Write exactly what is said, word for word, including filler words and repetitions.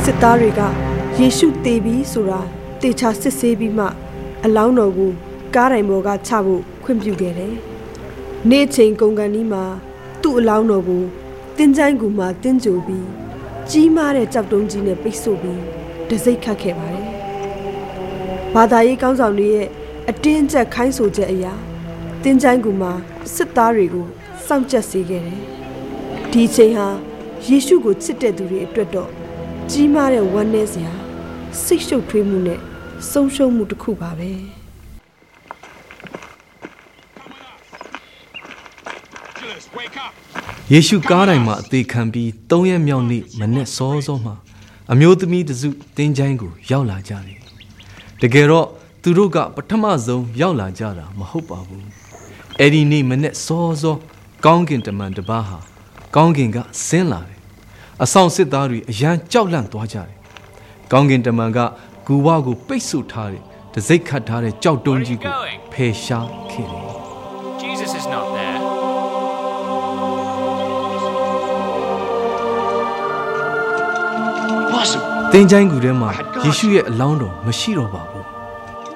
စစ်သားတွေကယေရှုတေပြီးဆိုတာတေချာစစ်ဆေးပြီးမှအလောင်းတော်ကိုကားတိုင်ပေါ်ကချဖို့ခွင့်ပြုခဲ့တယ်။နေ့ချိန်ကုန်ကန်ဒီမှာသူ့အလောင်းတော်ကိုတင်းချိုင်းကူမှာတင်းကြိုပြီးကြီးမားတဲ့ကြောက်တုံးကြီးနဲ့ပိတ်ဆို့ပြီးတစိတ်ခတ်ခဲ့ပါတယ်။ဘာသာရေးကောင်းဆောင်တွေရဲ့အတင်းကျပ်ခိုင်းဆိုချက်အရာတင်းချိုင်းကူမှာစစ်သားတွေကိုစောင့်ကြပ်စေခဲ့တယ်။ဒီချိန်ဟာယေရှုကိုချစ်တဲ့သူတွေအတွက်တော့ကြီးမားတဲ့ဝမ်းနည်းစရာစိတ်ရှုပ်ထွေးမှုနဲ့ဆုံးရှုံးမှုတစ်ခုပါပဲ။ယေရှုကားတိုင်မှာအသေးခံပြီးသုံးရက်မြောက်နေ့မနေ့စောစောမှာအမျိုးသမီးတစုတင်းချိုင်းကိုရောက်လာကြတယ်။တကယ်တော့သူတို့ကပထမဆုံးရောက်လာကြတာမဟုတ်ပါဘူး။အဲ့ဒီနေ့မနေ့စောစောကောင်းကင်တမန်တစ်ပါးဟာကောင်းကင်ကဆင်းလာတယ်။အဆောင်စစ်သားတွေအရန်ကြောက်လန့်သွားကြတယ်။ကောင်းကင်တမန်ကဂူဝါကိုပိတ်ဆို့ထားတဲ့တစိ့ခတ်ထားတဲ့ကြောက်တုံးကြီးကိုဖယ်ရှားခဲ့တယ်။ Jesus is not there. တင်းချိုင်းကူထဲမှာယေရှုရဲ့အလောင်းတော်မရှိတော့ပါဘူး